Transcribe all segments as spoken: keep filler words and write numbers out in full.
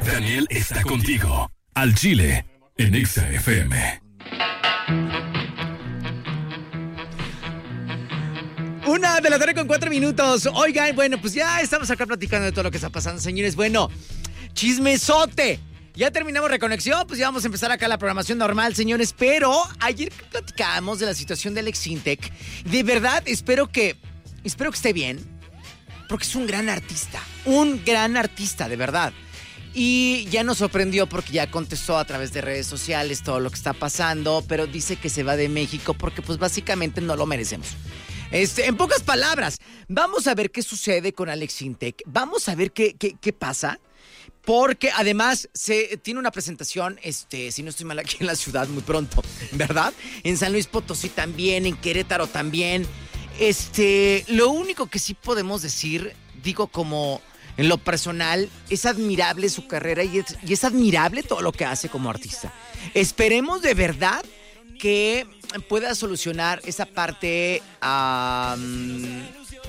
Daniel está contigo. Al Chile, en Exa F M. Una de la tarde con cuatro minutos. Oigan, bueno, pues ya estamos acá platicando de todo lo que está pasando, señores. Bueno, chismesote. Ya terminamos Reconexión, pues ya vamos a empezar acá la programación normal, señores. Pero ayer platicábamos de la situación de Alex Sintek. De verdad, espero que, espero que esté bien. Porque es un gran artista. Un gran artista, de verdad. Y ya nos sorprendió porque ya contestó a través de redes sociales todo lo que está pasando. Pero dice que se va de México porque pues básicamente no lo merecemos. Este, en pocas palabras, vamos a ver qué sucede con Alex Sintek. Vamos a ver qué, qué, qué pasa. Porque además se tiene una presentación, este, si no estoy mal, aquí en la ciudad muy pronto, ¿verdad? En San Luis Potosí también, en Querétaro también. Este, lo único que sí podemos decir, digo como en lo personal, es admirable su carrera y es, y es admirable todo lo que hace como artista. Esperemos de verdad que pueda solucionar esa parte. Um,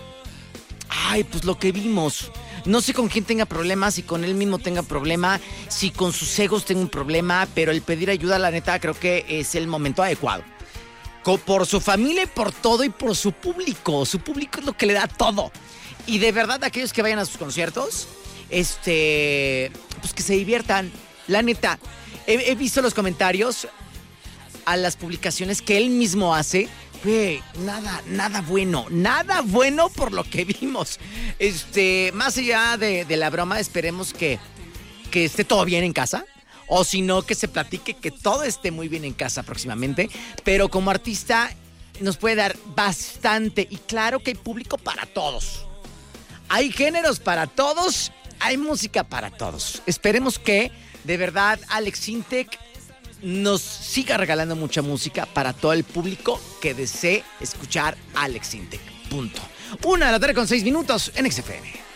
ay, pues lo que vimos. No sé con quién tenga problemas, si con él mismo tenga problema, si con sus egos tenga un problema, pero el pedir ayuda, la neta, creo que es el momento adecuado. Por su familia y por todo y por su público. Su público es lo que le da todo. Y de verdad, aquellos que vayan a sus conciertos, este, pues que se diviertan. La neta, he, he visto los comentarios a las publicaciones que él mismo hace. Güey, nada, nada bueno, nada bueno por lo que vimos. Este, más allá de, de la broma, esperemos que, que esté todo bien en casa. O si no, que se platique que todo esté muy bien en casa próximamente. Pero como artista nos puede dar bastante. Y claro que hay público para todos. Hay géneros para todos, hay música para todos. Esperemos que, de verdad, Alex Sintek nos siga regalando mucha música para todo el público que desee escuchar a Alex Sintek. Punto. Una de la tarde con seis minutos en X F M.